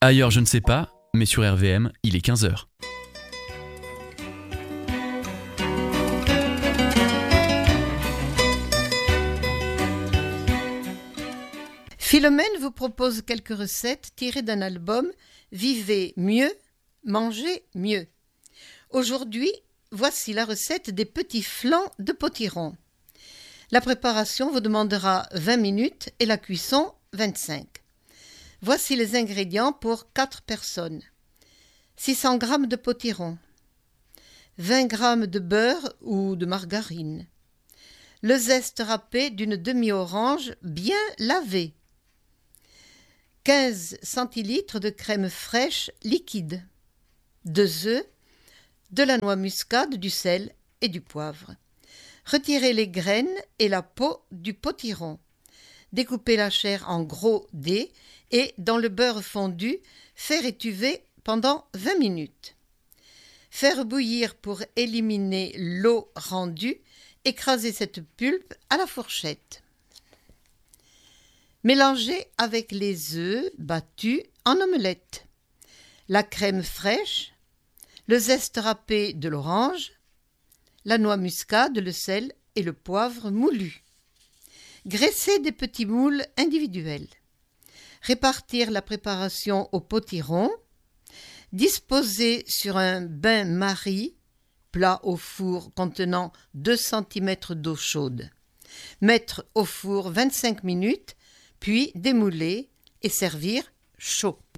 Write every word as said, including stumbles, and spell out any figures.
Ailleurs, je ne sais pas, mais sur R V M, il est quinze heures. Philomène vous propose quelques recettes tirées d'un album « Vivez mieux, mangez mieux ». Aujourd'hui, voici la recette des petits flancs de potiron. La préparation vous demandera vingt minutes et la cuisson vingt-cinq. Voici les ingrédients pour quatre personnes. six cents grammes de potiron, vingt grammes de beurre ou de margarine, le zeste râpé d'une demi-orange bien lavée, quinze centilitres de crème fraîche liquide, deux œufs, de la noix muscade, du sel et du poivre. Retirez les graines et la peau du potiron. Découpez la chair en gros dés et, dans le beurre fondu, faire étuver pendant vingt minutes. Faire bouillir pour éliminer l'eau rendue. Écrasez cette pulpe à la fourchette. Mélangez avec les œufs battus en omelette, la crème fraîche, le zeste râpé de l'orange, la noix muscade, le sel et le poivre moulu. Graissez des petits moules individuels. Répartir la préparation au potiron. Disposer sur un bain-marie, plat au four contenant deux centimètres d'eau chaude. Mettre au four vingt-cinq minutes, puis démouler et servir chaud.